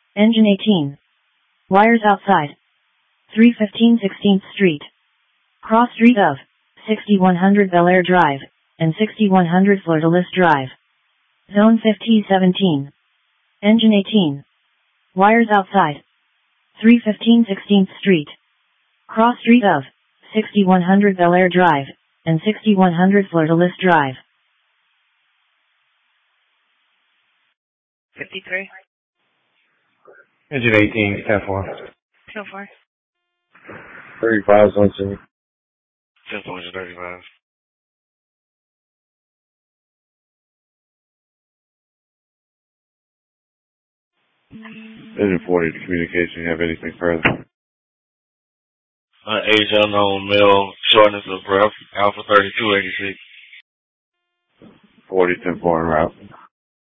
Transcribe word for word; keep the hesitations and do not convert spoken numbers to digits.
Engine eighteen. Wires outside. three fifteen sixteenth Street. Cross street of sixty-one hundred Bel Air Drive and sixty-one hundred Fleur de Lis Drive. Zone fifteen seventeen. Engine eighteen. Wires outside. three fifteen sixteenth Street. Cross street of sixty-one hundred Bel Air Drive and sixty-one hundred Fleur de Lis Drive. fifty-three. Engine eighteen, ten four. ten four. thirty-five, zone two. ten four, thirty-five. Engine forty, the communication, you have anything further? Uh, age unknown, male, shortness of breath, Alpha thirty-two eighty-six. forty, ten four en route.